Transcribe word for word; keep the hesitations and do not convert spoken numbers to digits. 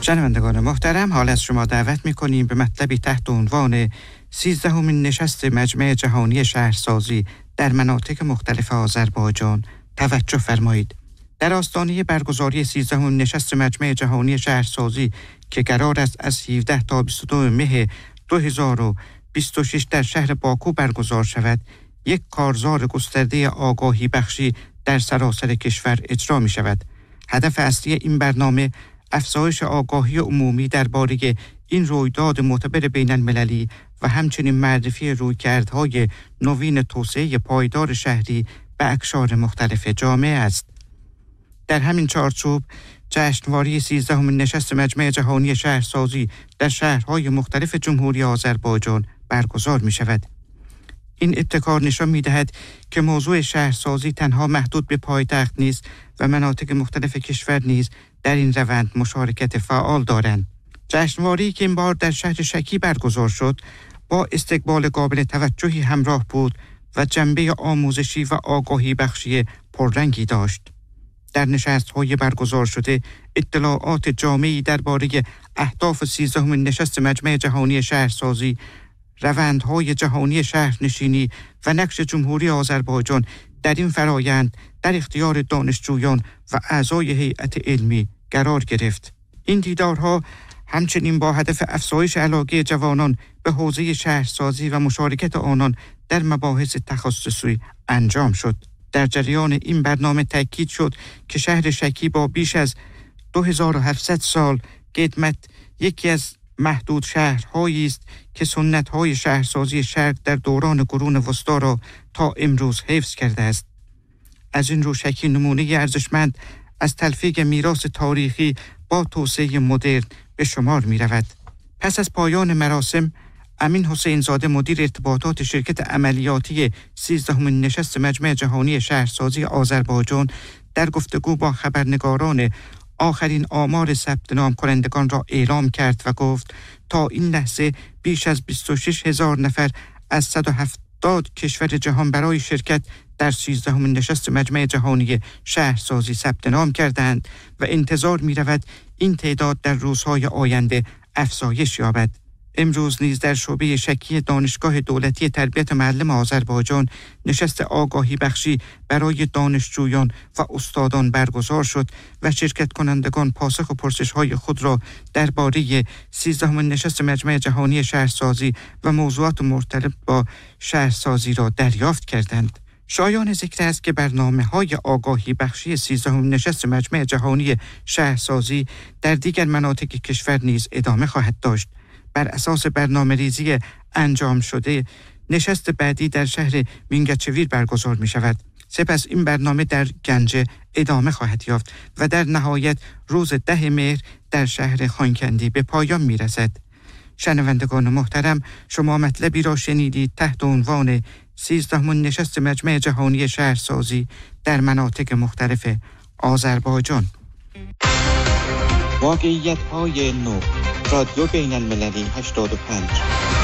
شنوندگان محترم، حال از شما دعوت می‌کنیم به مطلبی تحت عنوان سیزدهمین نشست مجمع جهانی شهرسازی در مناطق مختلف آذربایجان توجه فرمایید. در آستانه برگزاری سیزدهمین نشست مجمع جهانی شهرسازی که قرار است از هفده تا بیست و دو مه دو هزار و بیست و شش در شهر باکو برگزار شود، یک کارزار گسترده آگاهی بخشی در سراسر کشور اجرا می شود. هدف اصلی این برنامه افزایش آگاهی عمومی درباره این رویداد معتبر بین المللی و همچنین معرفی رویکردهای نوین توسعه پایدار شهری به اقشار مختلف جامعه است. در همین چارچوب جشنواره سیزدهمین نشست مجمع جهانی شهرسازی در شهرهای مختلف جمهوری آذربایجان برگزار می شود. این ابتکار نشان می دهد که موضوع شهرسازی تنها محدود به پایتخت نیست و مناطق مختلف کشور نیز در این روند مشارکت فعال دارند. جشنواره‌ای که این بار در شهر شکی برگزار شد با استقبال قابل توجهی همراه بود و جنبه آموزشی و آگاهی بخشی پررنگی داشت. در نشست‌های برگزار شده اطلاعات جامعی درباره اهداف سیزدهمین نشست مجمع جهانی شهرسازی، روندهای جهانی شهرنشینی و نقش جمهوری آذربایجان در این فرایند در اختیار دانشجویان و اعضای هیئت علمی قرار گرفت. این دیدارها همچنین با هدف افزایش علاقه جوانان به حوزه شهرسازی و مشارکت آنان در مباحث تخصصی انجام شد. در جریان این برنامه تاکید شد که شهر شکی با بیش از دو هزار و هفتصد سال قدمت یکی از محدود شهرهایی است که سنت‌های شهرسازی شرق در دوران قرون وسطی را تا امروز حفظ کرده است. از این رو شکی نمونه ارزشمند از تلفیق میراث تاریخی با توسعه مدرن به شمار می رود. پس از پایان مراسم، امین حسین زاده مدیر ارتباطات شرکت عملیاتی سیزدهمین نشست مجمع جهانی شهرسازی آذربایجان در گفتگو با خبرنگاران آخرین آمار ثبت نام کنندگان را اعلام کرد و گفت تا این لحظه بیش از بیست و شش هزار نفر از صد و هفتاد کشور جهان برای شرکت در سیزدهمین نشست مجمع جهانی شهرسازی ثبت نام کردند و انتظار می رود این تعداد در روزهای آینده افزایش یابد. امروز نیز در شعبه شکی دانشگاه دولتی تربیت معلم آذربایجان نشست آگاهی بخشی برای دانشجویان و استادان برگزار شد و شرکت کنندگان پاسخ و پرسش‌های خود را درباره سیزدهمین نشست مجمع جهانی شهرسازی و موضوعات مرتبط با شهرسازی را دریافت کردند. شایان ذکر است که برنامه‌های آگاهی بخشی سیزدهمین نشست مجمع جهانی شهرسازی در دیگر مناطق کشور نیز ادامه خواهد داشت. بر اساس برنامه ریزی انجام شده، نشست بعدی در شهر مینگچویر برگزار می شود. سپس این برنامه در گنجه ادامه خواهد یافت و در نهایت روز ده مهر در شهر خانکندی به پایان می رسد. شنوندگان محترم، شما مطلبی را شنیدید تحت عنوان سیزدهمین نشست مجمع جهانی شهرسازی در مناطق مختلف آذربایجان. واقعیت‌های نو، رادیو بین المللی هشتاد و پنج